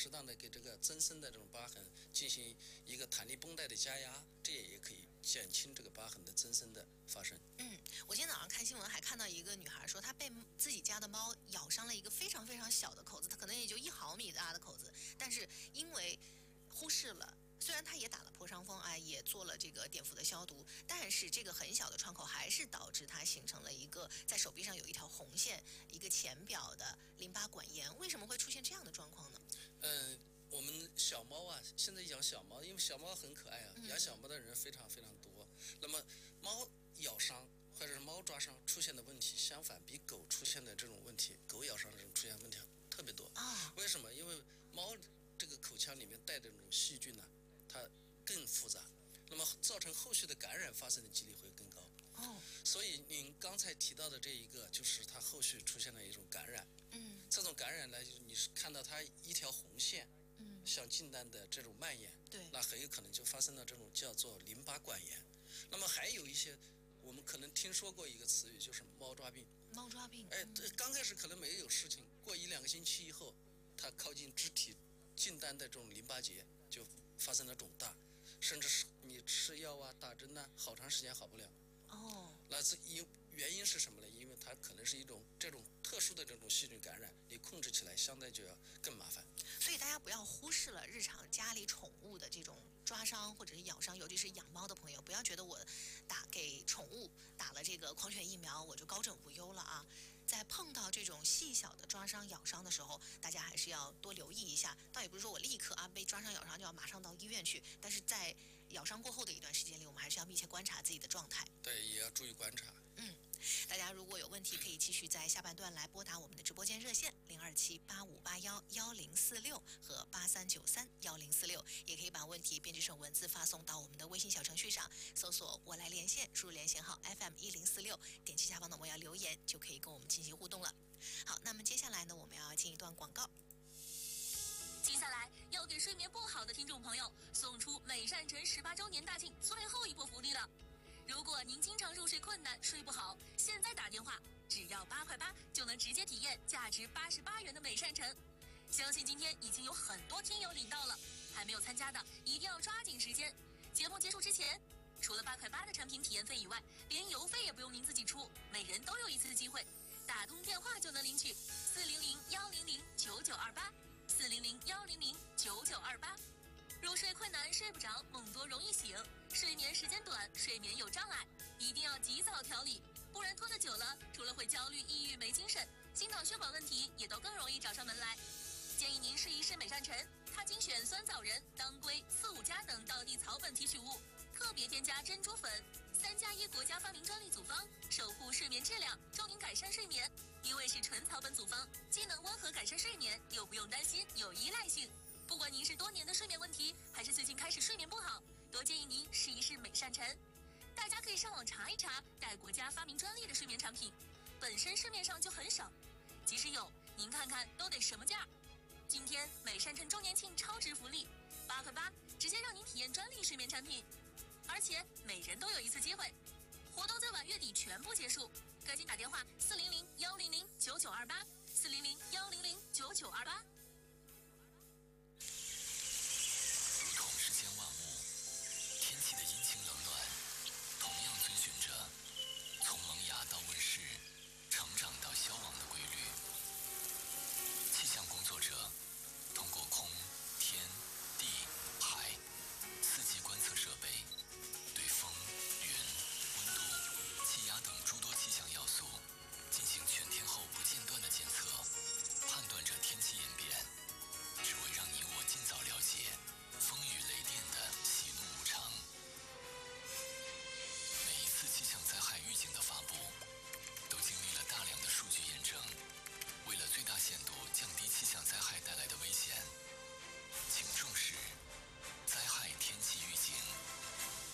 适当的给这个增生的这种疤痕进行一个弹力绷带的加压，这也可以减轻这个疤痕的增生的发生。 我今天早上看新闻还看到一个女孩说，她被自己家的猫咬伤了一个非常非常小的口子，它可能也就1毫米大的口子，但是因为忽视了。虽然他也打了破伤风，也做了这个碘伏的消毒，但是这个很小的创口还是导致它形成了一个在手臂上有一条红线，一个浅表的淋巴管炎。为什么会出现这样的状况呢？ 我们小猫啊，现在养小猫，因为小猫很可爱啊，养小猫的人非常非常多。那么猫咬伤或者是猫抓伤出现的问题，相反比狗出现的这种问题，狗咬伤的这种出现问题特别多啊。为什么？因为猫这个口腔里面带的这种细菌呢，它更复杂，那么造成后续的感染发生的几率会更高。所以您刚才提到的这一个，就是它后续出现了一种感染。这种感染呢，就是你是看到它一条红线，向近端的这种蔓延， 对， 那很有可能就发生了这种叫做淋巴管炎。那么还有一些，我们可能听说过一个词语，就是猫抓病。 猫抓病， 刚开始可能没有事情，过1-2个星期以后，它靠近肢体近端的这种淋巴结就发生了肿大，甚至是你吃药啊、打针啊，好长时间好不了。那原因是什么呢？因为它可能是一种这种特殊的这种细菌感染，你控制起来相对就要更麻烦。 所以大家不要忽视了日常家里宠物的这种抓伤或者是咬伤，尤其是养猫的朋友，不要觉得我给宠物打了这个狂犬疫苗我就高枕无忧了啊。在碰到这种细小的抓伤咬伤的时候，大家还是要多留意一下。倒也不是说我立刻被抓伤咬伤就要马上到医院去，但是在咬伤过后的一段时间里，我们还是要密切观察自己的状态。 对，也要注意观察。 大家如果有问题，可以继续在下半段来拨打我们的直播间热线02785811046和83931046，也可以把问题编辑成文字发送到我们的微信小程序上，搜索“我来连线”，输入连线号 FM1046，点击下方的我要留言，就可以跟我们进行互动了。好，那么接下来呢，我们要进一段广告。 接下来要给睡眠不好的听众朋友送出美善城18周年大庆最后一波福利了。如果您经常入睡困难、睡不好，现在打电话只要8块8就能直接体验价值88元的美善城。相信今天已经有很多听友领到了，还没有参加的一定要抓紧时间。节目结束之前，除了8块8的产品体验费以外，连邮费也不用您自己出，每人都有一次机会，打通电话就能领取400-100-9928，400-100-9928。入睡困难、睡不着、梦多容易醒，睡眠时间短、睡眠有障碍，一定要及早调理，不然拖得久了，除了会焦虑、抑郁、没精神，心脑血管问题也都更容易找上门来。建议您试一试美善臣，它精选酸枣仁、当归、刺五加等道地草本提取物，特别添加珍珠粉，3+1国家发明专利组方，守护睡眠质量，助您改善睡眠。因为是纯草本组方，既能温和改善睡眠，又不用担心有依赖性。不管您是多年的睡眠问题，还是最近开始睡眠不好，都建议您试一试美善臣。大家可以上网查一查带国家发明专利的睡眠产品，本身市面上就很少，即使有，您看看都得什么价。今天美善臣周年庆超值福利，8块8直接让您体验专利睡眠产品，而且每人都有一次机会。活动在晚月底全部结束，赶紧打电话400-100-9928，400-100-9928。